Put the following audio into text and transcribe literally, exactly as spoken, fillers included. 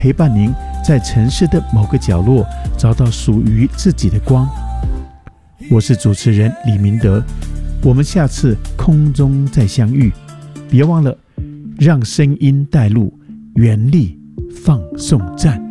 陪伴您在城市的某个角落找到属于自己的光。我是主持人李明德，我们下次空中再相遇。别忘了让声音带路，原力放送站。